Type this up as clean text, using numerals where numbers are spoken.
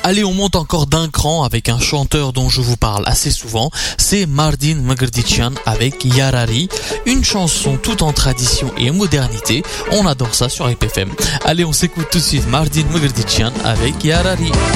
Allez, on monte encore d'un cran avec un chanteur dont je vous parle assez souvent, c'est Mardin Mgrdichian avec Yarari, une chanson tout en tradition et modernité. On adore ça sur IPFM. Allez, on s'écoute tout de suite Mardin Mgrdichian avec Yarari.